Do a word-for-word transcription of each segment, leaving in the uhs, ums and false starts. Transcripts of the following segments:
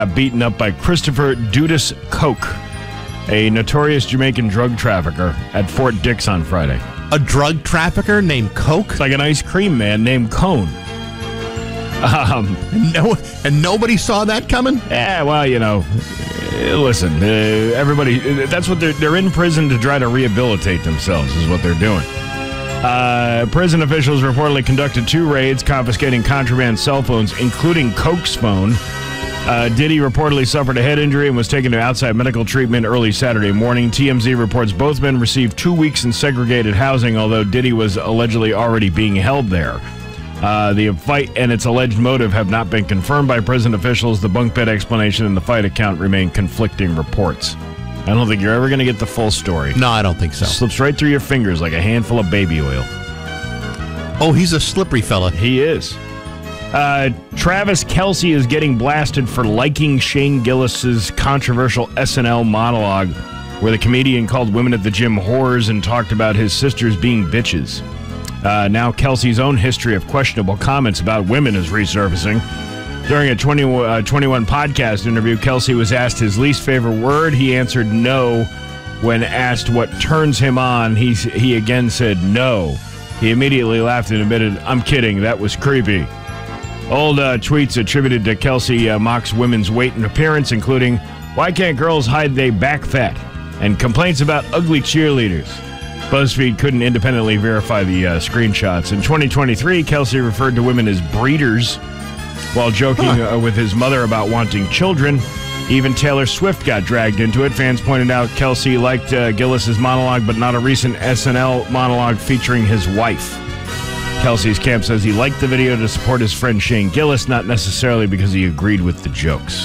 beaten up by Christopher Dudas Koch, a notorious Jamaican drug trafficker at Fort Dix on Friday. A drug trafficker named Coke? It's like an ice cream man named Cone. Um, no, and nobody saw that coming? Yeah, well, you know, listen, uh, everybody, that's what they're, they're in prison to try to rehabilitate themselves is what they're doing. Uh, prison officials reportedly conducted two raids confiscating contraband cell phones, including Coke's phone. Uh, Diddy reportedly suffered a head injury and was taken to outside medical treatment early Saturday morning. T M Z reports both men received two weeks in segregated housing, although Diddy was allegedly already being held there. Uh, the fight and its alleged motive have not been confirmed by prison officials. The bunk bed explanation and the fight account remain conflicting reports. I don't think you're ever going to get the full story. No, I don't think so. Slips right through your fingers like a handful of baby oil. Oh, he's a slippery fella. He is. Uh, Travis Kelce is getting blasted for liking Shane Gillis's controversial S N L monologue where the comedian called women at the gym whores and talked about his sisters being bitches. Uh, now Kelce's own history of questionable comments about women is resurfacing. During a twenty, uh, twenty-one podcast interview, Kelce was asked his least favorite word. He answered no. When asked what turns him on, he, he again said no. He immediately laughed and admitted, "I'm kidding, that was creepy." Old uh, tweets attributed to Kelce uh, mocks women's weight and appearance, including, "Why can't girls hide they back fat?" and complaints about ugly cheerleaders. BuzzFeed couldn't independently verify the uh, screenshots. In twenty twenty-three, Kelce referred to women as breeders while joking huh. uh, with his mother about wanting children. Even Taylor Swift got dragged into it. Fans pointed out Kelce liked uh, Gillis's monologue, but not a recent S N L monologue featuring his wife. Kelce's camp says he liked the video to support his friend Shane Gillis, not necessarily because he agreed with the jokes.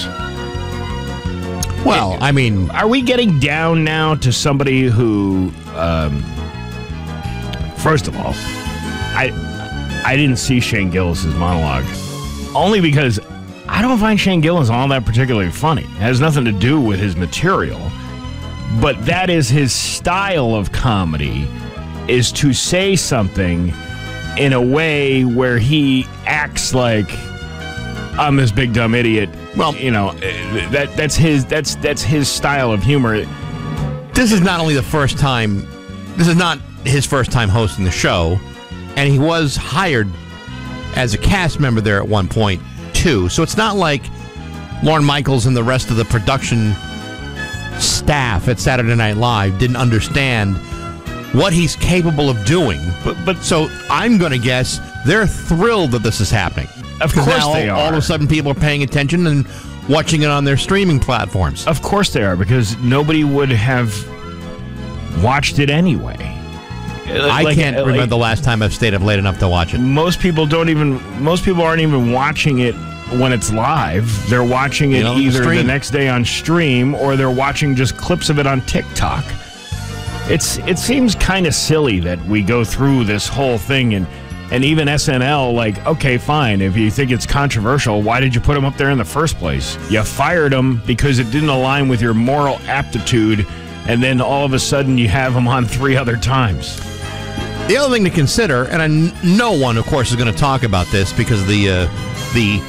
Well, I mean... Are we getting down now to somebody who... Um, first of all, I I didn't see Shane Gillis's monologue. Only because I don't find Shane Gillis all that particularly funny. It has nothing to do with his material. But that is his style of comedy, is to say something in a way where he acts like I'm this big dumb idiot. Well, you know, that that's his that's that's his style of humor. This is not only the first time, this is not his first time hosting the show, and he was hired as a cast member there at one point too. So it's not like Lorne Michaels and the rest of the production staff at Saturday Night Live didn't understand what he's capable of doing. But but so I'm going to guess they're thrilled that this is happening. Of course now they are. All of a sudden people are paying attention and watching it on their streaming platforms. Of course they are, because nobody would have watched it anyway. I like, can't remember like, the last time I've stayed up late enough to watch it. Most people don't even, most people aren't even watching it when it's live. They're watching it you know, either the, the next day on stream or they're watching just clips of it on TikTok. It's It seems kind of silly that we go through this whole thing and And even S N L, like, okay, fine. If you think it's controversial, why did you put him up there in the first place? You fired him because it didn't align with your moral aptitude, and then all of a sudden you have him on three other times. The other thing to consider, and I, no one, of course, is going to talk about this because of the uh, the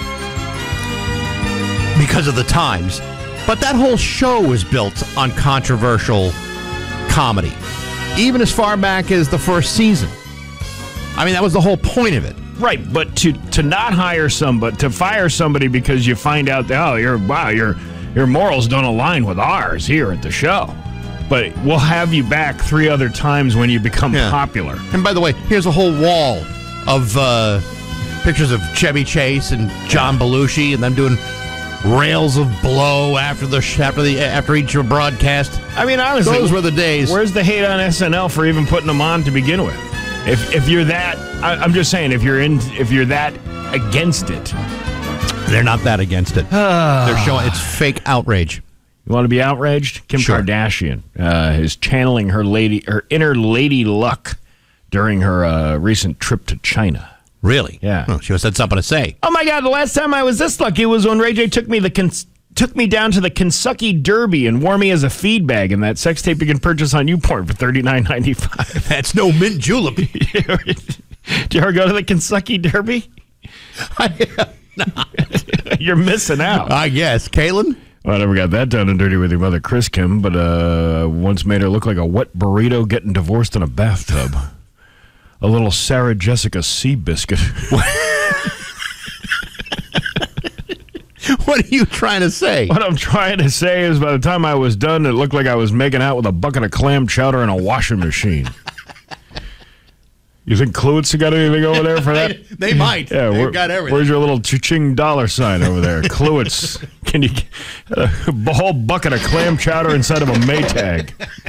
because of the times, but that whole show is built on controversial comedy, even as far back as the first season. I mean, that was the whole point of it. Right, but to to not hire somebody, to fire somebody because you find out that, oh, your wow, your your morals don't align with ours here at the show. But we'll have you back three other times when you become yeah. popular. And by the way, here's a whole wall of uh, pictures of Chevy Chase and John Belushi and them doing rails of blow after the after the after each broadcast. I mean, honestly, those were the days. Where's the hate on S N L for even putting them on to begin with? If if you're that, I, I'm just saying, if you're in, if you're that against it, they're not that against it. They're showing it's fake outrage. You want to be outraged? Kim sure. Kardashian uh, is channeling her lady, her inner lady luck during her uh, recent trip to China. Really? Yeah. Oh, she must have something to say. Oh my God! The last time I was this lucky was when Ray J took me the. Cons- Took me down to the Kentucky Derby and wore me as a feed bag in that sex tape you can purchase on YouPorn for thirty-nine ninety-five. That's no mint julep. Did you ever go to the Kentucky Derby? I, You're missing out. I guess. Caitlin? Well, I never got that done and dirty with your mother, Chris Kim, but uh, once made her look like a wet burrito getting divorced in a bathtub. A little Sarah Jessica Seabiscuit. What are you trying to say? What I'm trying to say is by the time I was done, it looked like I was making out with a bucket of clam chowder in a washing machine. You think Kluwitz got anything over there for that? they, they might. Yeah, They've got everything. Where's your little cha-ching dollar sign over there? Kluwitz, can you get a whole bucket of clam chowder inside of a Maytag?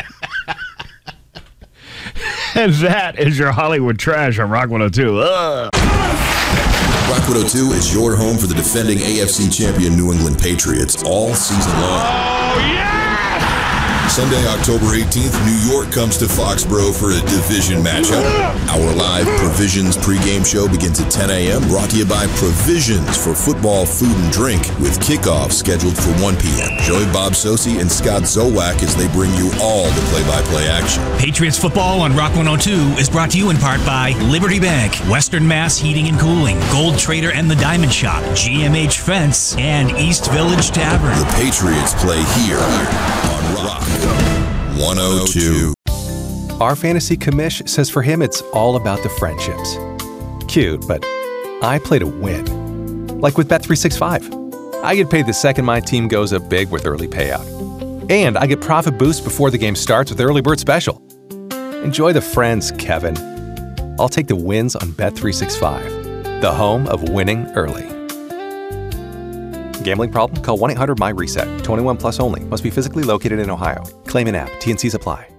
And that is your Hollywood trash on Rock one oh two. Ugh. Rock one oh two is your home for the defending A F C champion New England Patriots all season long. Oh, yeah! Sunday, October eighteenth, New York comes to Foxborough for a division matchup. Our live Provisions pregame show begins at ten a.m. Brought to you by Provisions for football, food, and drink, with kickoff scheduled for one p.m. Join Bob Sosi and Scott Zowak as they bring you all the play-by-play action. Patriots football on Rock one oh two is brought to you in part by Liberty Bank, Western Mass Heating and Cooling, Gold Trader and the Diamond Shop, G M H Fence, and East Village Tavern. The Patriots play here on Rock one oh two. Our fantasy commish says for him it's all about the friendships. Cute, but I play to win. Like with Bet three sixty-five. I get paid the second my team goes up big with early payout. And I get profit boost before the game starts with Early Bird Special. Enjoy the friends, Kevin. I'll take the wins on Bet three sixty-five, the home of winning early. Gambling problem? Call one eight hundred M Y RESET. twenty-one plus only. Must be physically located in Ohio. Claim in app. T N Cs apply.